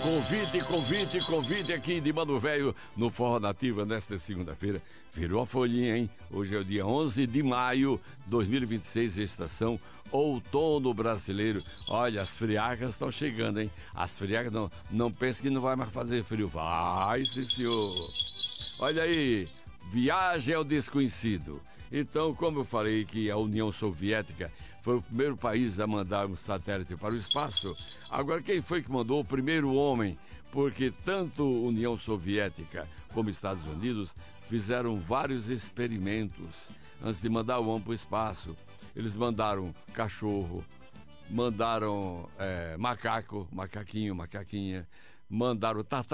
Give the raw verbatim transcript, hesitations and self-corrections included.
Convite, convite, convite aqui de Mano Velho no Forró Nativa nesta segunda-feira. Virou a folhinha, hein? Hoje é o dia onze de maio de dois mil e vinte e seis, estação outono brasileiro. Olha, as friagas estão chegando, hein? As friagas não, não pensem que não vai mais fazer frio. Vai, sim, senhor. Olha aí, viagem ao desconhecido. Então, como eu falei que a União Soviética foi o primeiro país a mandar um satélite para o espaço, agora quem foi que mandou o primeiro homem? Porque tanto União Soviética como Estados Unidos fizeram vários experimentos antes de mandar o homem para o espaço. Eles mandaram cachorro, mandaram é, macaco, macaquinho, macaquinha, mandaram tartaruga.